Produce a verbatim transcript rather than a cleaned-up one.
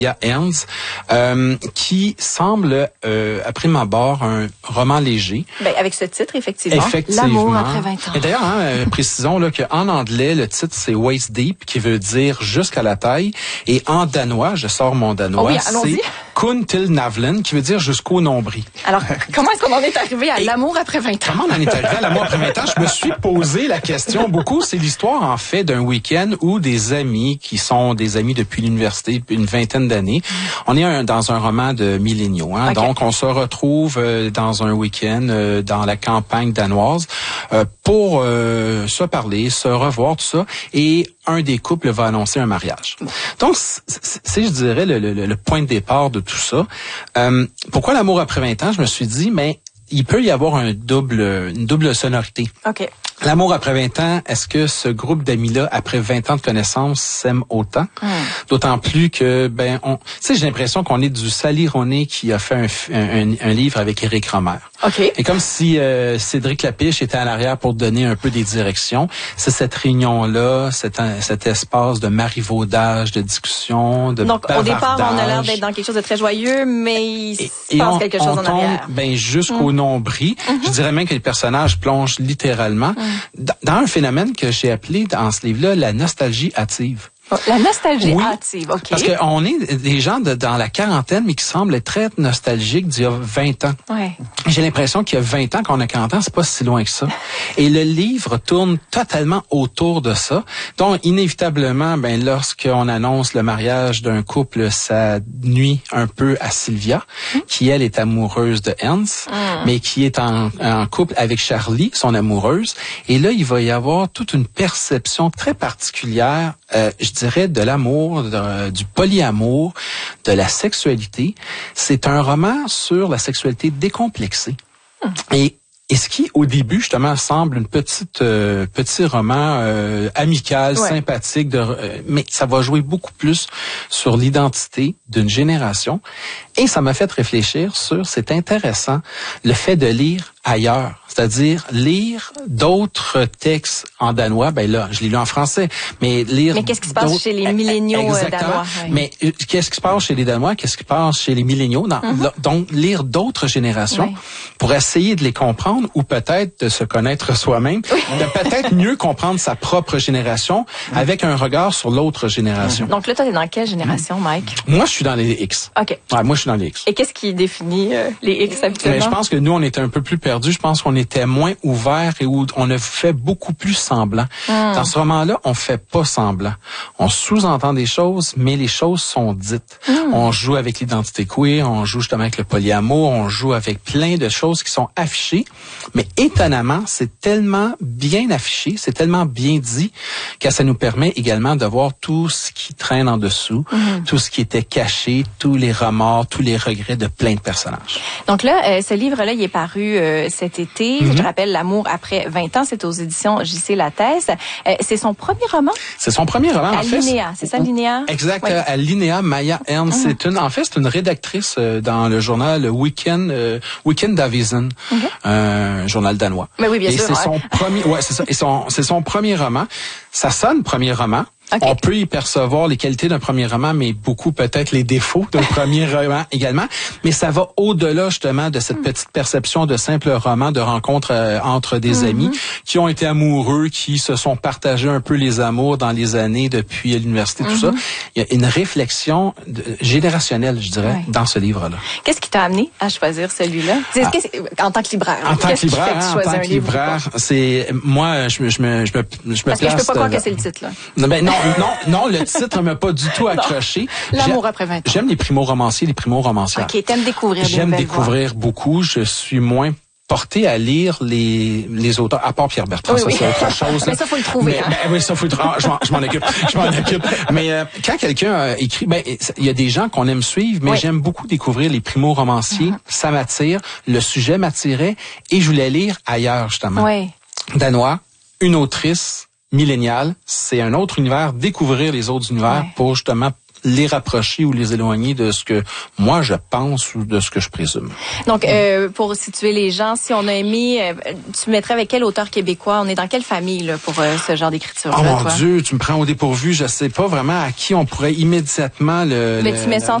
Ernst, euh, qui semble, euh, à prime abord, un roman léger. Ben, avec ce titre, effectivement. Effectivement. L'amour après vingt ans. Et d'ailleurs, hein, euh, précisons là qu'en anglais, le titre, c'est Waist Deep, qui veut dire jusqu'à la taille. Et en danois, je sors mon danois, oh oui, c'est Kun til navlen, qui veut dire jusqu'au nombril. Alors, comment est-ce qu'on en est arrivé à Et l'amour après vingt ans? Comment on en est arrivé à l'amour après vingt ans? Je me suis posé la question beaucoup. C'est l'histoire, en fait, d'un week-end où des amis, qui sont des amis depuis l'université, depuis une vingtaine d'années, on est un, dans un roman de milléniaux. Hein? Okay. Donc, on se retrouve euh, dans un week-end euh, dans la campagne danoise euh, pour euh, se parler, se revoir, tout ça. Et un des couples va annoncer un mariage. Donc, c'est, je dirais, le, le, le point de départ de tout ça. Euh, pourquoi l'amour après vingt ans? Je me suis dit, mais il peut y avoir un double, une double sonorité. OK. L'amour après vingt ans, est-ce que ce groupe d'amis-là, après vingt ans de connaissance, s'aime autant? Mm. D'autant plus que, ben, on, tu sais, j'ai l'impression qu'on est du Sally Rooney qui a fait un, un, un livre avec Éric Romer. OK. Et comme si euh, Cédric Lapiche était à l'arrière pour donner un peu des directions. C'est cette réunion-là, cet, cet espace de marivaudage, de discussion, de Donc, bavardage. Au départ, on a l'air d'être dans quelque chose de très joyeux, mais il se et, passe et on, quelque chose on en tombe, arrière. Ben, jusqu'au mm. nombril. Mm-hmm. Je dirais même que les personnages plongent littéralement mm. dans, dans un phénomène que j'ai appelé dans ce livre-là la nostalgie hâtive. La nostalgie oui, hâtive, OK. Parce qu'on est des gens de, dans la quarantaine, mais qui semblent très nostalgiques d'il y a vingt ans. Ouais. J'ai l'impression qu'il y a vingt ans qu'on a quarante ans, c'est pas si loin que ça. Et le livre tourne totalement autour de ça. Donc, inévitablement, ben, lorsqu'on annonce le mariage d'un couple, ça nuit un peu à Sylvia, mmh. qui, elle, est amoureuse de Ernst, mmh. mais qui est en, en couple avec Charlie, son amoureuse. Et là, il va y avoir toute une perception très particulière, euh, je dirais, de l'amour, de, du polyamour, de la sexualité. C'est un roman sur la sexualité décomplexée. Hum. Et, et ce qui, au début, justement, semble une petite euh, petit roman euh, amical, ouais. sympathique, de, euh, mais ça va jouer beaucoup plus sur l'identité d'une génération. Et ça m'a fait réfléchir sur, c'est intéressant, le fait de lire ailleurs. C'est-à-dire lire d'autres textes en danois. Ben là, je l'ai lu en français, mais lire. Mais qu'est-ce qui se passe chez les milléniaux danois? Oui. Mais euh, qu'est-ce qui se passe chez les Danois? Qu'est-ce qui se passe chez les milléniaux? Dans, mm-hmm. Donc, lire d'autres générations oui. pour essayer de les comprendre ou peut-être de se connaître soi-même, oui. de peut-être mieux comprendre sa propre génération avec un regard sur l'autre génération. Donc là, toi, t'es dans quelle génération, Mike? Moi, je suis dans les X. OK. Ouais, moi, je suis dans les X. Et qu'est-ce qui définit euh, les X habituellement? Mais je pense que nous, on était un peu plus perdus. Je pense qu'on était moins ouverts et où on a fait beaucoup plus semblant. Mm. Dans ce roman-là, on fait pas semblant. On sous-entend des choses, mais les choses sont dites. Mm. On joue avec l'identité queer, on joue justement avec le polyamour, on joue avec plein de choses qui sont affichées. Mais étonnamment, c'est tellement bien affiché, c'est tellement bien dit que ça nous permet également de voir tout ce qui traîne en dessous, mm. tout ce qui était caché, tous les remords, tous les regrets de plein de personnages. Donc là, euh, ce livre-là, il est paru euh, cet été. Mm-hmm. Je rappelle, L'amour après vingt ans, c'est aux éditions J C Lattès. Euh, c'est son premier roman? C'est son premier roman, à en fait. Linéa, c'est ça, Linéa? Exact, oui. à Linéa, Maya Ernst. Mm-hmm. C'est une, en fait, c'est une rédactrice euh, dans le journal Weekend, euh, Weekend Avisen, mm-hmm. un journal danois. Mais oui, bien Et sûr. c'est ouais. son premier, ouais, c'est ça. Et son, c'est son premier roman. Ça sonne premier roman. Okay. On peut y percevoir les qualités d'un premier roman, mais beaucoup peut-être les défauts d'un premier roman également. Mais ça va au-delà justement de cette mm. petite perception de simple roman, de rencontre euh, entre des mm-hmm. amis qui ont été amoureux, qui se sont partagés un peu les amours dans les années depuis l'université, mm-hmm. tout ça. Il y a une réflexion de, générationnelle, je dirais, ouais. dans ce livre-là. Qu'est-ce qui t'a amené à choisir celui-là? Ah. En tant que libraire. En tant que libraire, hein, en tant que libraire, c'est moi, je me, je me, je me, je me Parce place. que je peux pas croire que c'est le titre là. Non, ben non. Non, non, le titre m'a pas du tout accroché. L'amour après vingt ans. J'aime les primo-romanciers, les primo-romancières. OK, t'aimes découvrir. J'aime découvrir voix. beaucoup. Je suis moins porté à lire les les auteurs, à part Pierre Bertrand, oui, ça oui. c'est autre chose. Mais ça, faut le trouver. Mais, hein. ben, oui, ça faut le trouver. Je m'en, je m'en occupe. Je m'en occupe. Mais euh, quand quelqu'un euh, écrit, ben il y a des gens qu'on aime suivre, mais oui. j'aime beaucoup découvrir les primo-romanciers. Mm-hmm. Ça m'attire. Le sujet m'attirait et je voulais lire ailleurs justement. Oui. Danois, une autrice millénial, c'est un autre univers, découvrir les autres univers ouais. pour justement les rapprocher ou les éloigner de ce que moi je pense ou de ce que je présume. Donc, euh, pour situer les gens, si on a aimé, euh, tu mettrais avec quel auteur québécois? On est dans quelle famille là, pour euh, ce genre d'écriture? Oh là, mon toi? Dieu, tu me prends au dépourvu. Je sais pas vraiment à qui on pourrait immédiatement le... Mais le, tu mets le, ça